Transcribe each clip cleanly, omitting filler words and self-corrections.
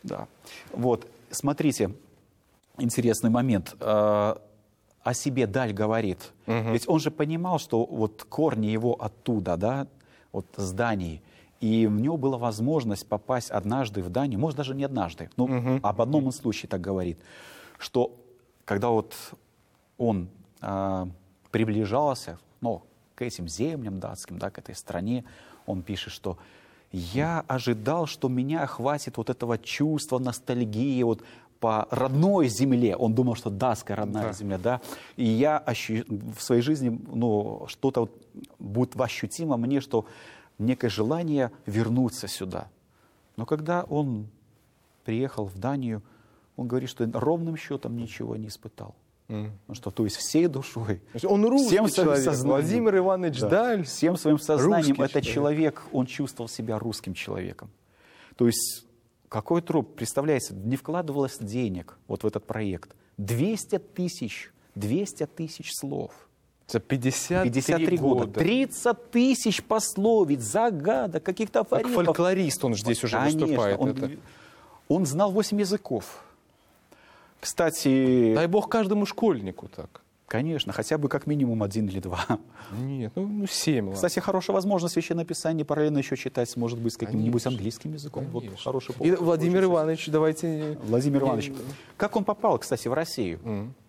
Да. Вот, смотрите, интересный момент. О себе Даль говорит. Ведь он же понимал, что вот корни его оттуда, да, от зданий. И у него была возможность попасть однажды в Данию, может, даже не однажды, но об одном случае так говорит, что когда вот он приближался, ну, к этим землям датским, да, к этой стране, он пишет, что «я ожидал, что меня охватит вот этого чувства, ностальгии, вот по родной земле». Он думал, что датская родная земля, да. И я в своей жизни, ну, что-то вот будет ощутимо мне, что некое желание вернуться сюда. Но когда он приехал в Данию, он говорит, что ровным счетом ничего не испытал. Ну что, то есть всей душой. Он русский всем человек, сознанием, Владимир Иванович Даль. Всем своим сознанием русский этот человек, он чувствовал себя русским человеком. То есть какой труд, представляете, не вкладывалось денег вот в этот проект. 200 тысяч слов. За 53 года. 30 тысяч пословиц, загадок, каких-то афоризмов. Как фольклорист он здесь уже выступает. Он знал 8 языков. Кстати... Дай бог каждому школьнику так. Конечно, хотя бы как минимум 1 или 2. Нет, ну 7. Кстати, хорошая возможность Священное Писание параллельно еще читать, может быть, с каким-нибудь английским языком. Вот хороший повод. И Владимир Иванович, давайте... Владимир Иванович. Как он попал, кстати, в Россию?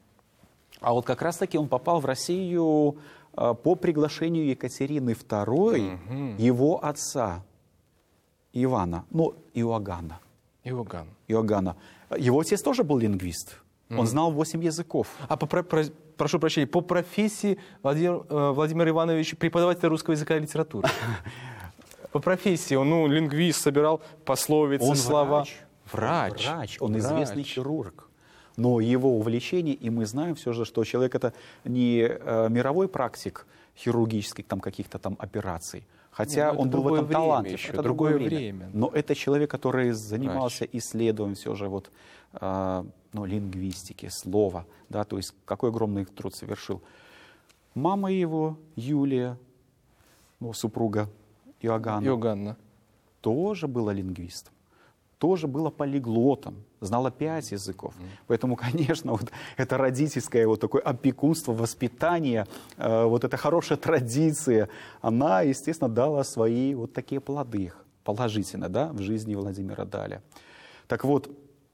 А вот как раз-таки он попал в Россию по приглашению Екатерины II, его отца Ивана, ну, Иоганна. Иоганна. Его отец тоже был лингвист. Он знал 8 языков. Прошу прощения, по профессии Владимир Иванович преподаватель русского языка и литературы. По профессии он, ну, лингвист, собирал пословицы, слова. Врач. Он известный хирург. Но его увлечение, и мы знаем все же, что человек это не мировой практик хирургических там каких-то там операций, хотя он был в этом талантлив. Это другое время. Но это человек, который занимался исследованием все же вот, ну, лингвистики, слова, да, то есть какой огромный труд совершил. Мама его, Юлия, ну, супруга Иоганна, тоже была лингвистом. Тоже была полиглотом, знала 5 языков. Поэтому, конечно, вот это родительское вот такое опекунство, воспитание, вот эта хорошая традиция, она, естественно, дала свои вот такие плоды положительно, да, в жизни Владимира Даля. Так вот,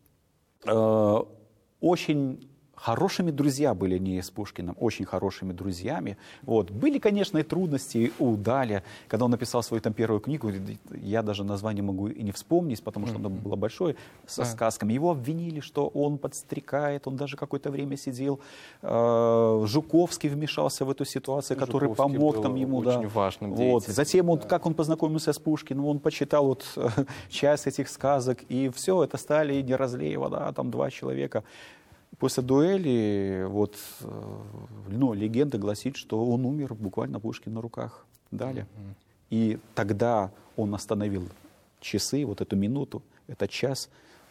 очень хорошими друзья были они с Пушкиным, очень хорошими друзьями. Вот. Были, конечно, и трудности у Даля, когда он написал свою там первую книгу, я даже название могу и не вспомнить, потому что оно было большое, со сказками. Его обвинили, что он подстрекает, он даже какое-то время сидел. Жуковский вмешался в эту ситуацию, который помог там ему. Очень важным вот. Затем, он, как он познакомился с Пушкиным, он почитал вот, часть этих сказок, и все, это стали не разлей вода, там 2 человека. После дуэли, вот, ну, легенда гласит, что он умер буквально Пушкин на руках Даля. И тогда он остановил часы, вот эту минуту, это час,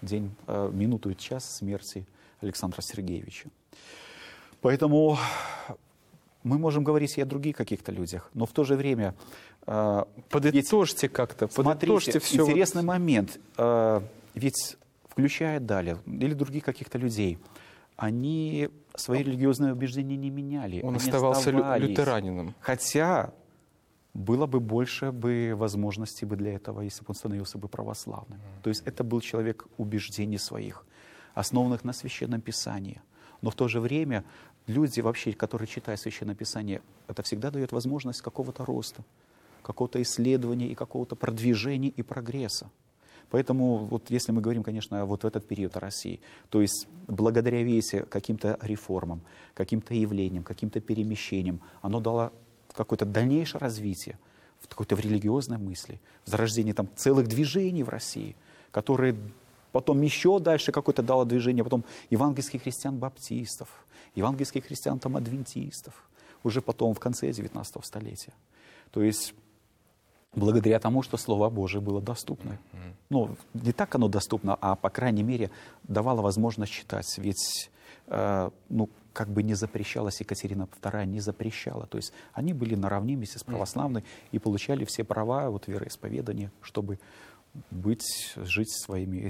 минуту и час смерти Александра Сергеевича. Поэтому мы можем говорить и о других каких-то людях, но в то же время... Подытожьте как-то, подытожьте все. Интересный момент, ведь включая Даля или других каких-то людей, они свои религиозные убеждения не меняли. Он оставался лютеранином. Хотя было бы больше возможностей для этого, если бы он становился бы православным. То есть это был человек убеждений своих, основанных на Священном Писании. Но в то же время люди, вообще, которые читают Священное Писание, это всегда дает возможность какого-то роста, какого-то исследования и какого-то продвижения и прогресса. Поэтому, вот если мы говорим, конечно, вот в этот период о России, то есть благодаря весе каким-то реформам, каким-то явлениям, каким-то перемещениям, оно дало какое-то дальнейшее развитие в какой-то религиозной мысли, в зарождении там целых движений в России, которые потом еще дальше какое-то дало движение, потом евангельских христиан-баптистов, евангельских христиан там адвентистов, уже потом в конце 19 столетия. То есть благодаря тому, что Слово Божие было доступно. Ну, не так оно доступно, а, по крайней мере, давало возможность читать. Ведь, ну, как бы не запрещалась Екатерина II, не запрещала. То есть они были наравне вместе с православной и получали все права вот, вероисповедания, чтобы жить своими